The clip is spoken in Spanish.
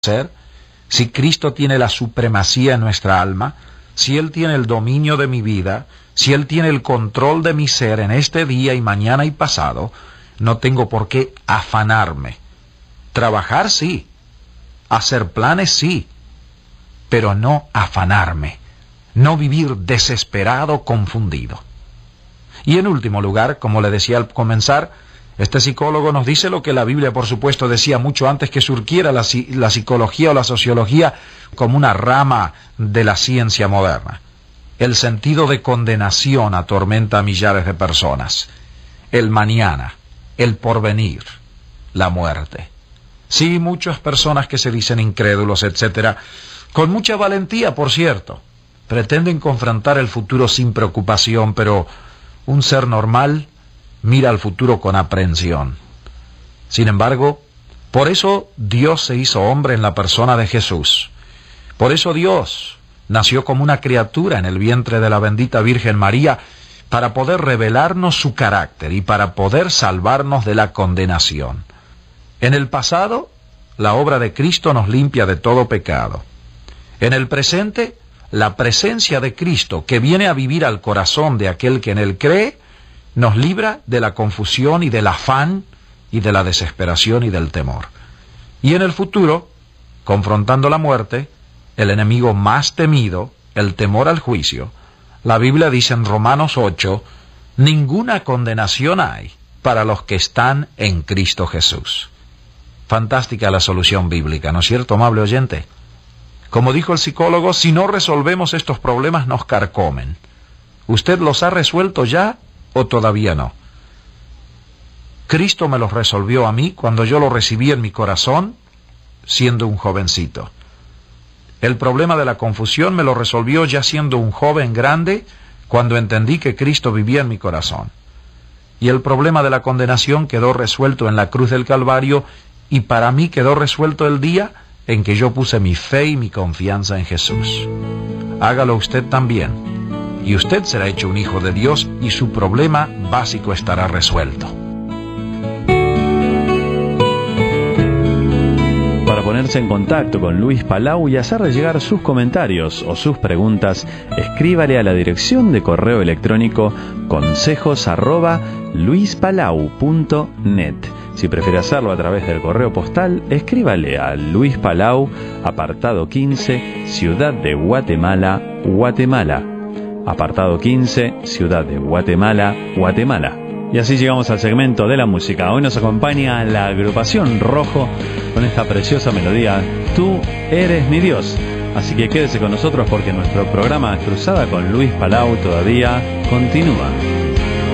ser, si Cristo tiene la supremacía en nuestra alma, si Él tiene el dominio de mi vida, si Él tiene el control de mi ser en este día y mañana y pasado, no tengo por qué afanarme. Trabajar sí, hacer planes sí, pero no afanarme, no vivir desesperado, confundido. Y en último lugar, como le decía al comenzar, este psicólogo nos dice lo que la Biblia, por supuesto, decía mucho antes que surgiera la psicología o la sociología como una rama de la ciencia moderna. El sentido de condenación atormenta a millares de personas. El mañana, el porvenir, la muerte. Sí, muchas personas que se dicen incrédulos, etcétera, con mucha valentía, por cierto, pretenden confrontar el futuro sin preocupación, pero un ser normal mira al futuro con aprensión. Sin embargo, por eso Dios se hizo hombre en la persona de Jesús. Por eso Dios nació como una criatura en el vientre de la bendita Virgen María, para poder revelarnos su carácter y para poder salvarnos de la condenación. En el pasado, la obra de Cristo nos limpia de todo pecado. En el presente, la presencia de Cristo, que viene a vivir al corazón de aquel que en Él cree, nos libra de la confusión y del afán y de la desesperación y del temor. Y en el futuro, confrontando la muerte, el enemigo más temido, el temor al juicio, la Biblia dice en Romanos 8, ninguna condenación hay para los que están en Cristo Jesús. Fantástica la solución bíblica, ¿no es cierto, amable oyente? Como dijo el psicólogo, si no resolvemos estos problemas nos carcomen. ¿Usted los ha resuelto ya o todavía no? Cristo me los resolvió a mí cuando yo lo recibí en mi corazón, siendo un jovencito. El problema de la confusión me lo resolvió ya siendo un joven grande, cuando entendí que Cristo vivía en mi corazón. Y el problema de la condenación quedó resuelto en la cruz del Calvario, y para mí quedó resuelto el día en que yo puse mi fe y mi confianza en Jesús. Hágalo usted también, y usted será hecho un hijo de Dios, y su problema básico estará resuelto. Para ponerse en contacto con Luis Palau y hacerle llegar sus comentarios o sus preguntas, escríbale a la dirección de correo electrónico consejos@luispalau.net. Si prefiere hacerlo a través del correo postal, escríbale a Luis Palau, apartado 15, Ciudad de Guatemala, Guatemala. Apartado 15, Ciudad de Guatemala, Guatemala. Y así llegamos al segmento de la música. Hoy nos acompaña la agrupación Rojo con esta preciosa melodía, Tú eres mi Dios. Así que quédese con nosotros porque nuestro programa Cruzada con Luis Palau todavía continúa.